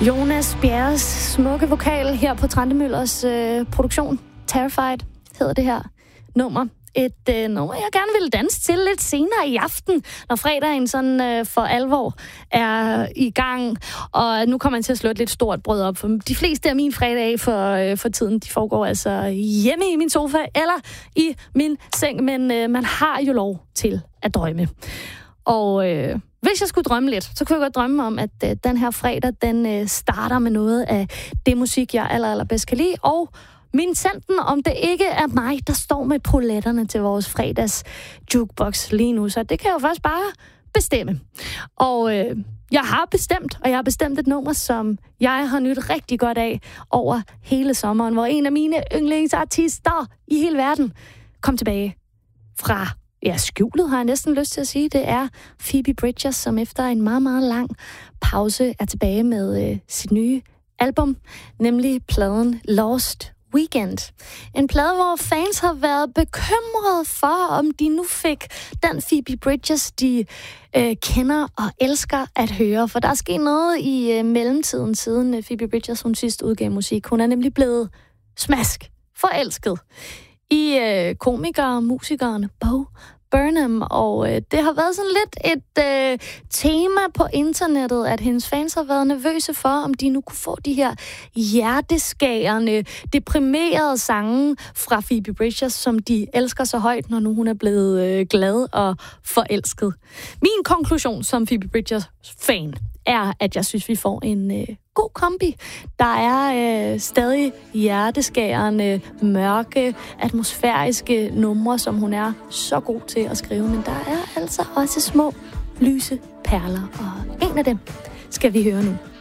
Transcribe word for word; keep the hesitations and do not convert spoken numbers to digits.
Jonas Bjerres smukke vokal her på Trentemøllers øh, produktion. Terrified hedder det her nummer. Et øh, nummer, jeg gerne vil danse til lidt senere i aften, når fredagen sådan øh, for alvor er i gang. Og nu kommer jeg til at slå et lidt stort brød op, for de fleste af mine fredage for, øh, for tiden, de foregår altså hjemme i min sofa eller i min seng, men øh, man har jo lov til at drømme. Og øh, hvis jeg skulle drømme lidt, så kunne jeg godt drømme om, at øh, den her fredag, den øh, starter med noget af det musik, jeg aller, allerbedst kan lide, og min sanden, om det ikke er mig, der står med poletterne til vores fredags jukebox lige nu. Så det kan jeg jo først bare bestemme. Og øh, jeg har bestemt, og jeg har bestemt et nummer, som jeg har nydt rigtig godt af over hele sommeren, hvor en af mine yndlingsartister i hele verden kom tilbage fra, ja, skjulet har jeg næsten lyst til at sige. Det er Phoebe Bridgers, som efter en meget, meget lang pause er tilbage med øh, sit nye album, nemlig pladen Lost Weekend. En plade, hvor fans har været bekymrede for, om de nu fik den Phoebe Bridgers, de øh, kender og elsker at høre. For der er sket noget i øh, mellemtiden, siden øh, Phoebe Bridgers hun sidst udgav musik. Hun er nemlig blevet smask forelsket i øh, komikere, musikeren Bo Burnham, og øh, det har været sådan lidt et øh, tema på internettet, at hendes fans har været nervøse for, om de nu kunne få de her hjerteskærende, deprimerede sange fra Phoebe Bridgers, som de elsker så højt, når nu hun er blevet øh, glad og forelsket. Min konklusion som Phoebe Bridgers fan er, at jeg synes, vi får en øh, god kombi. Der er øh, stadig hjerteskærende, mørke, atmosfæriske numre, som hun er så god til at skrive, men der er altså også små, lyse perler, og en af dem skal vi høre nu.